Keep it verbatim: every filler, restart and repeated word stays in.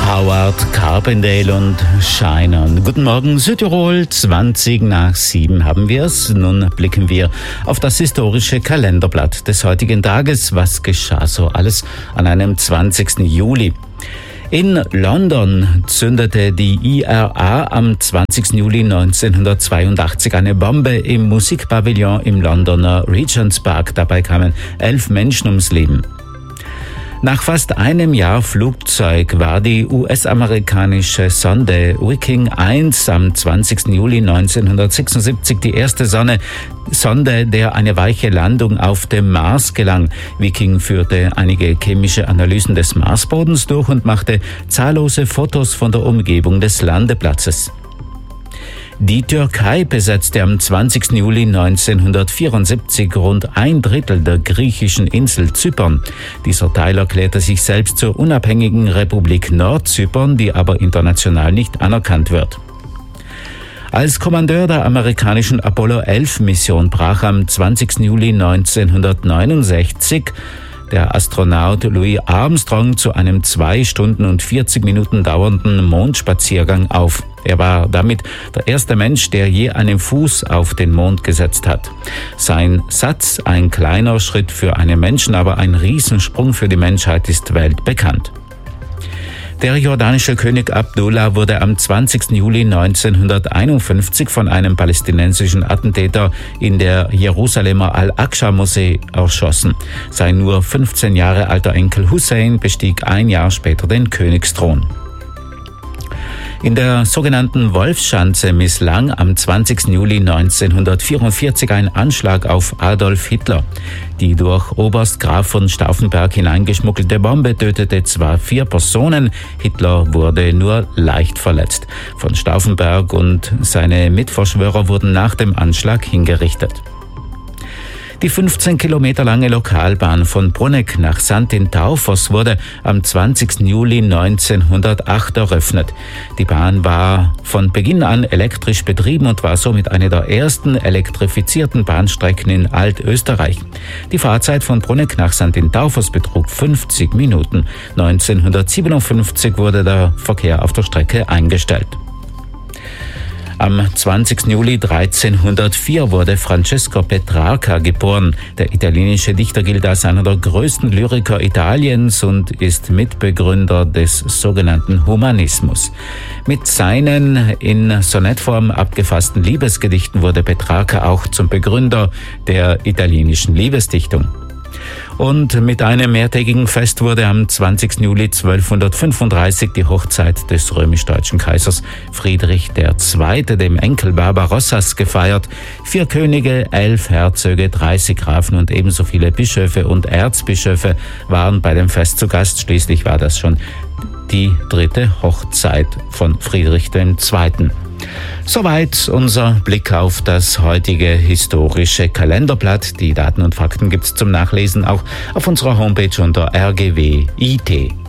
Howard Carpendale und Shine On. Guten Morgen Südtirol, zwanzig nach sieben haben wir es. Nun blicken wir auf das historische Kalenderblatt des heutigen Tages. Was geschah so alles an einem zwanzigsten Juli? In London zündete die I R A am zwanzigsten Juli neunzehnhundertzweiundachtzig eine Bombe im Musikpavillon im Londoner Regent's Park. Dabei kamen elf Menschen ums Leben. Nach fast einem Jahr Flugzeug war die U S-amerikanische Sonde Viking eins am zwanzigsten Juli neunzehnhundertsechsundsiebzig die erste Sonne, Sonde, der eine weiche Landung auf dem Mars gelang. Viking führte einige chemische Analysen des Marsbodens durch und machte zahllose Fotos von der Umgebung des Landeplatzes. Die Türkei besetzte am zwanzigsten Juli neunzehnhundertvierundsiebzig rund ein Drittel der griechischen Insel Zypern. Dieser Teil erklärte sich selbst zur unabhängigen Republik Nordzypern, die aber international nicht anerkannt wird. Als Kommandeur der amerikanischen Apollo elf Mission brach am zwanzigsten Juli neunzehnhundertneunundsechzig der Astronaut Louis Armstrong zu einem zwei Stunden und vierzig Minuten dauernden Mondspaziergang auf. Er war damit der erste Mensch, der je einen Fuß auf den Mond gesetzt hat. Sein Satz, ein kleiner Schritt für einen Menschen, aber ein Riesensprung für die Menschheit, ist weltbekannt. Der jordanische König Abdullah wurde am zwanzigsten Juli neunzehnhunderteinundfünfzig von einem palästinensischen Attentäter in der Jerusalemer Al-Aqsa-Moschee erschossen. Sein nur fünfzehn Jahre alter Enkel Hussein bestieg ein Jahr später den Königsthron. In der sogenannten Wolfschanze misslang am zwanzigsten Juli neunzehnhundertvierundvierzig ein Anschlag auf Adolf Hitler. Die durch Oberst Graf von Stauffenberg hineingeschmuggelte Bombe tötete zwar vier Personen, Hitler wurde nur leicht verletzt. Von Stauffenberg und seine Mitverschwörer wurden nach dem Anschlag hingerichtet. Die fünfzehn Kilometer lange Lokalbahn von Bruneck nach Sankt in Taufers wurde am zwanzigsten Juli neunzehnhundertacht eröffnet. Die Bahn war von Beginn an elektrisch betrieben und war somit eine der ersten elektrifizierten Bahnstrecken in Altösterreich. Die Fahrzeit von Bruneck nach Sankt in Taufers betrug fünfzig Minuten. neunzehnhundertsiebenundfünfzig wurde der Verkehr auf der Strecke eingestellt. Am zwanzigsten Juli dreizehnhundertvier wurde Francesco Petrarca geboren. Der italienische Dichter gilt als einer der größten Lyriker Italiens und ist Mitbegründer des sogenannten Humanismus. Mit seinen in Sonettform abgefassten Liebesgedichten wurde Petrarca auch zum Begründer der italienischen Liebesdichtung. Und mit einem mehrtägigen Fest wurde am zwanzigsten Juli zwölfhundertfünfunddreißig die Hochzeit des römisch-deutschen Kaisers Friedrich der Zweite., dem Enkel Barbarossas, gefeiert. Vier Könige, elf Herzöge, dreißig Grafen und ebenso viele Bischöfe und Erzbischöfe waren bei dem Fest zu Gast. Schließlich war das schon die dritte Hochzeit von Friedrich der Zweite. Soweit unser Blick auf das heutige historische Kalenderblatt. Die Daten und Fakten gibt's zum Nachlesen auch auf unserer Homepage unter R G W I T.